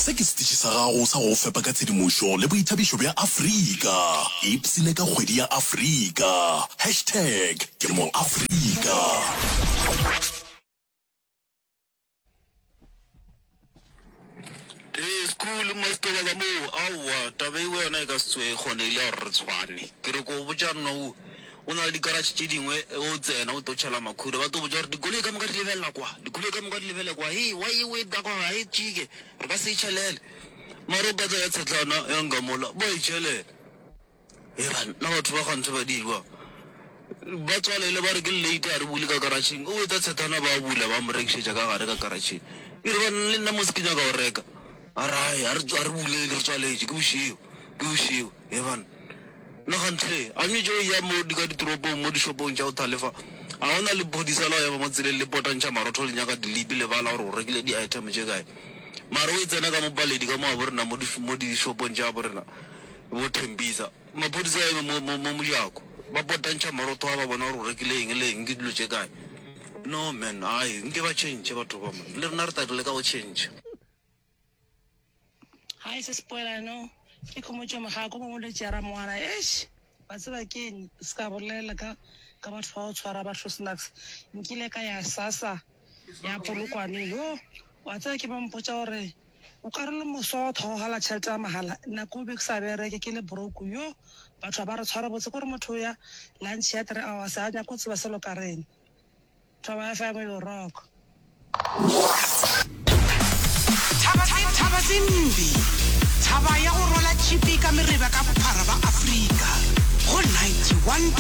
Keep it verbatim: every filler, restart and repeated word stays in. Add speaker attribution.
Speaker 1: se ke setiši sa gago sa go fepa ka tshedimošo le boithabišo bja Afrika. Ipsene ka kgwedi ya Afrika. Hashtag ke mo Afrika.
Speaker 2: Eh school master ba mo awa tabe e wena ka tswe gone ile re tshwane ke re go botsa no o na di garage tse dingwe o tsena o totšhala makhudu ba to botsa re dikoloi ka moka di lebella kwa dikoloi ka moka di lebella kwa hey why you wait ka kwa hey tšike re ka se itšhelele maro ba tsa ya tsetlana ya nga mola ba itšhelele e ba na batho ba gantse ba diwa ba tswalele ba re ke late a re bule ka garage o etsa tsetana ba bula ba mo rekishetša ka gare ka garage e re ba le nna mo se ke nyaka go reka arai a re bule le tswaletse ke bošio ke bošio e bana nna gantle a mme jo ya mo di ka ditoropong mo dishopong tša go thalefa a gona le bodisala ya ba mo tseleng le potantšha marotho le nyaka dilipi le bala gore o rekile di-item tše kae mare o e tsena ka mopaledi ka mo a borena mo dishopong tša borena bo thempisa maphodisa ya mo mojako ba potantšha marotho a ba bona gore o rekile eng le eng ke dilo tše kae no man ai nke ba change batho ba man le rena re tatile ka go change.
Speaker 3: Hai se spoiler no ke khomotšo moga ko mo le tšara moana eish ba tseba ke ska bolela ka ka batho ba o tshwara batho snacks nkile ka ya sasa ya polokwane yo wa tsaya ke ba mpotsa gore o ka re le mosotho hala tšhelete ya mahala nna ko be ke sa bereke ke le broke yo batho ba re tshwara botse gore motho ya lunch ya three hours a nya ko tseba selo ka rena thoba ya family rock
Speaker 4: Taba zimbi taba ya go rola chipi ka mereba ka bophara ba Afrika go ninety-one